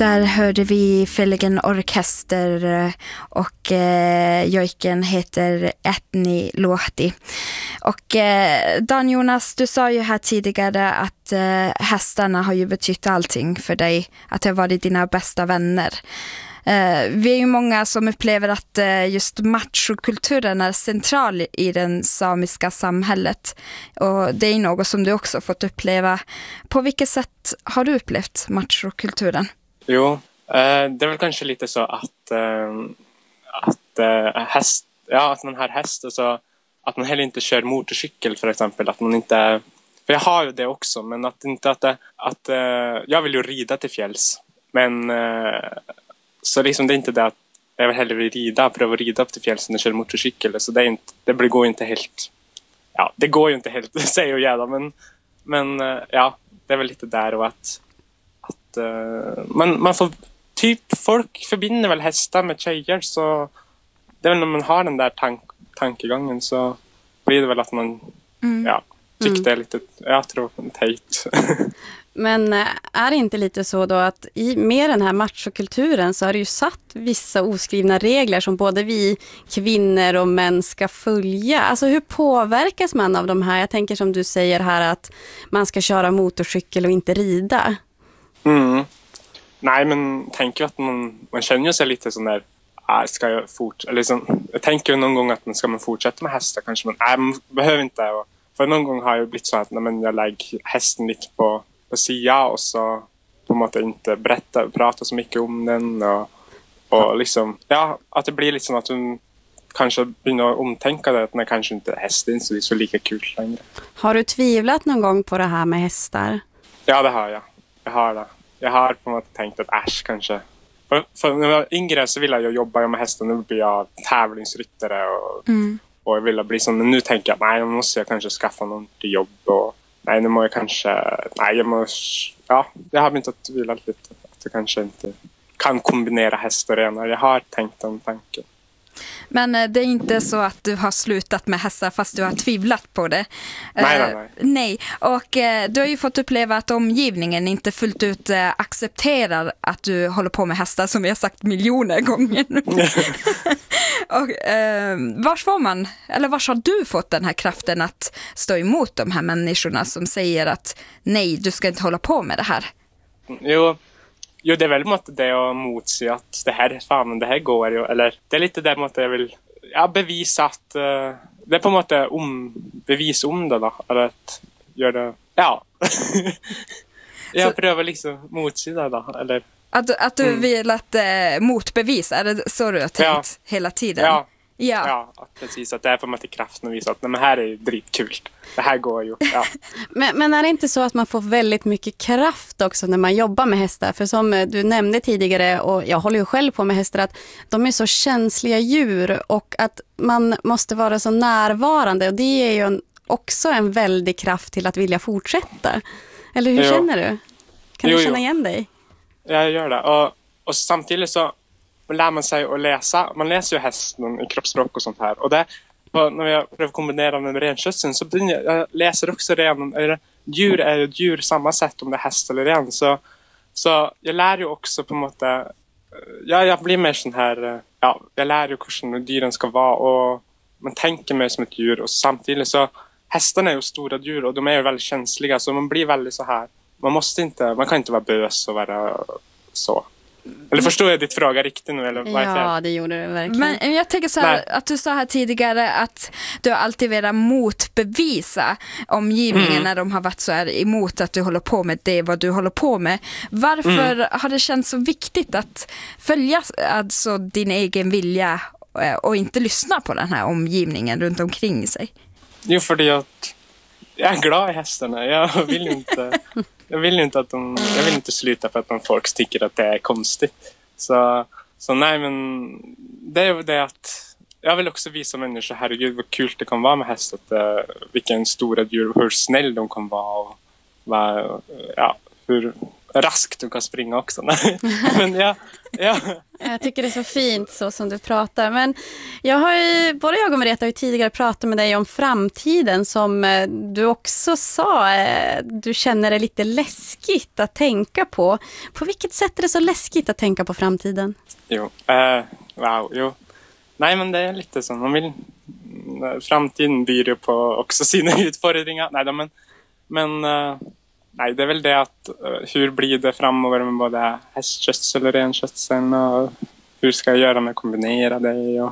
Där hörde vi Fälgen Orkester och jojken heter Etni Luhti. Och Dan Jonas, du sa ju här tidigare att hästarna har ju betytt allting för dig, att det har varit dina bästa vänner. Vi är ju många som upplever att just machokulturen är central i den samiska samhället, och det är något som du också fått uppleva. På vilket sätt har du upplevt machokulturen? Jo, det är väl kanske lite så att häst, ja, att man har häst och så att man heller inte kör motorcykel för exempel, att man inte, för jag har ju det också, men att inte att jag vill ju rida till fjälls, men så liksom det är inte det att jag vill hellre pröva rida upp till fjälls än att köra motorcykel, så det är inte, det går ju inte helt, ja, det går ju inte helt säger jag jävla, men ja, det är väl lite där, och att man får typ, folk förbinder väl hästar med tjejer, så det är väl när man har den där tankegången så blir det väl att man tyckte det är lite, jag tror tajt. Men är det inte lite så då att med den här machokulturen så har det ju satt vissa oskrivna regler som både vi kvinnor och män ska följa? Alltså hur påverkas man av de här? Jag tänker som du säger här att man ska köra motorcykel och inte rida. Nej, men tänker att man känner ju sig lite sån där, ska jag fortsätta, liksom, jag tänker någon gång att ska man fortsätta med hästar kanske, men man behöver inte. För någon gång har jag blivit så att jag lägger hästen lite på sia och så på något sätt inte prata så mycket om den och liksom, ja, att det blir liksom att hon kanske börjar omtänka det, att man kanske inte hästen så det är så lika kul längre. Har du tvivlat någon gång på det här med hästar? Ja, det har jag. Jag har på något sätt tänkt att kanske. För när jag var yngre så ville jag jobba med hästen. Nu blir jag tävlingsryttare och jag ville bli som. Men nu tänker jag att nej, nu måste jag kanske skaffa någon till jobb. Och nej, nu må jag kanske. Nej, jag har inte tvivlat lite. Att jag kanske inte kan kombinera häst och renar. Jag har tänkt om tanken. Men det är inte så att du har slutat med hästar fast du har tvivlat på det. Nej. Och du har ju fått uppleva att omgivningen inte fullt ut accepterar att du håller på med hästar, som vi har sagt miljoner gånger. Och vars har du fått den här kraften att stå emot de här människorna som säger att nej, du ska inte hålla på med det här? Jo, det är väl mot det att motse att det här går ju. Eller det är lite där mot jag vill bevisa att det är på något sätt bevis om det då. Eller att göra det, ja. Jag prövar liksom motsida då. Eller, att du vill att motbevisa, är det så du har tänkt hela tiden? Ja, precis. Att det är på något kraften och visa att men här är ju dritkul. Det här går ju. Ja. Men är det inte så att man får väldigt mycket kraft också när man jobbar med hästar? För som du nämnde tidigare, och jag håller ju själv på med hästar, att de är så känsliga djur och att man måste vara så närvarande. Och det är ju också en väldig kraft till att vilja fortsätta. Eller hur känner du? Kan du känna igen dig? Jag gör det. Och samtidigt så lär man sig att läsa. Man läser ju hästen i kroppsspråk och sånt här. Och det, när jag prövar kombinera med renskötseln så jag läser också renen. Djur är ju djur samma sätt om det är häst eller ren. Så jag lär ju också på något sätt. Jag blir mer sån här. Jag lär ju hur djuren ska vara. Och man tänker mer som ett djur. Och samtidigt så hästarna är ju stora djur och de är ju väldigt känsliga. Så man blir väldigt så här. Man kan inte vara bös och vara så. Eller förstår jag ditt fråga riktigt nu? Eller ja, det gjorde det verkligen. Men jag tänker så här, att du sa här tidigare att du alltid velat motbevisa omgivningen när de har varit så här emot att du håller på med det, vad du håller på med. Varför har det känts så viktigt att följa alltså din egen vilja och inte lyssna på den här omgivningen runt omkring sig? Jo, för jag är glad i hästarna. Jag vill inte sluta för att folk tycker att det är konstigt. Så nej, men det är ju det att jag vill också visa människor, herregud vad kul det kan vara med hästar, vilken stora djur, hur snäll de kan vara och hur raskt du kan springa också. Men ja. Jag tycker det är så fint så som du pratar. Men både jag och Merete har ju tidigare pratat med dig om framtiden som du också sa. Du känner det lite läskigt att tänka på. På vilket sätt är det så läskigt att tänka på framtiden? Jo. Nej, men det är lite så. Man vill... Framtiden byr ju på också sina utfordringar. Nej, det är väl det att hur blir det framöver med både hästskötsel och renskötseln och hur ska jag göra med att kombinera det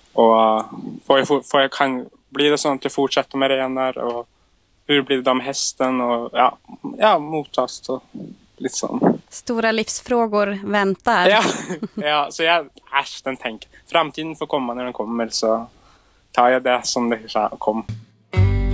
och blir det så att jag fortsätter med renar och hur blir det med hästen och mottast och lite sånt. Stora livsfrågor väntar. Ja, så den tänker framtiden får komma när den kommer, så tar jag det som det kom.